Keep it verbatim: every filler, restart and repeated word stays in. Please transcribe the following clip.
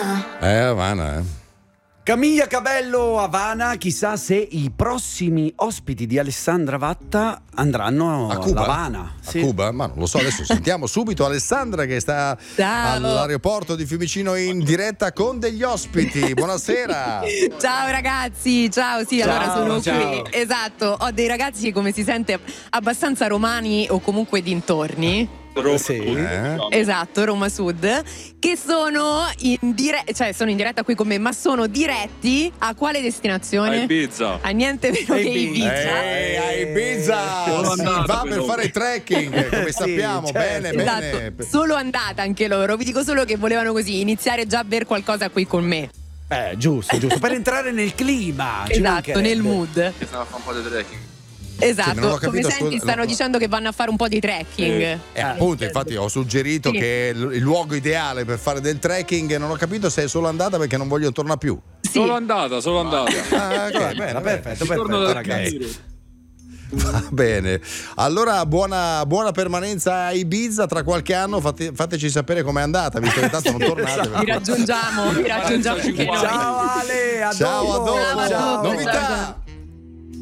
Havana. Eh, Havana, eh. Camilla Cabello, Havana, chissà se i prossimi ospiti di Alessandra Vatta andranno a Cuba. Havana. A Sì. Cuba? Ma non lo so, adesso sentiamo subito Alessandra che sta Ciao. all'aeroporto di Fiumicino in diretta con degli ospiti. Buonasera. Ciao ragazzi, ciao, sì, Ciao, allora sono ciao. qui. Esatto, ho dei ragazzi che, come si sente, abbastanza romani o comunque dintorni. Sì. Eh? Esatto, Roma Sud, che sono in diretta, cioè sono in diretta qui con me, ma sono diretti a quale destinazione? A Ibiza. A niente meno A che Ibiza. Ibiza. Ehi, a Ibiza Sono si andato, va per però. fare trekking, come Sì, sappiamo. certo. Bene, Esatto, bene. solo andata anche loro. Vi dico solo che volevano così iniziare già a bere qualcosa qui con me. Eh, giusto, giusto. Per entrare nel clima. ci Esatto, mancherebbe. nel mood. Che stava a fare un po' di trekking. Esatto, Sì, non ho come capito, senti scusa, stanno no. dicendo che vanno a fare un po' di trekking. Eh. Eh, appunto, infatti ho suggerito Sì. che il il luogo ideale per fare del trekking, non ho capito se è solo andata perché non voglio tornare più. Sì. Solo andata, solo andata. Ah, ok, Bene, bene, perfetto, Torno perfetto, da ragazzi. Cairo. Va bene. Allora, buona, buona permanenza a Ibiza. Tra qualche anno fate- fateci sapere com'è andata, visto che tanto non tornate. Vi raggiungiamo, vi raggiungiamo anche noi. Ciao Ale, a Ciao, a dopo. dopo. Ciao, a dopo. Novità. Ciao, ciao.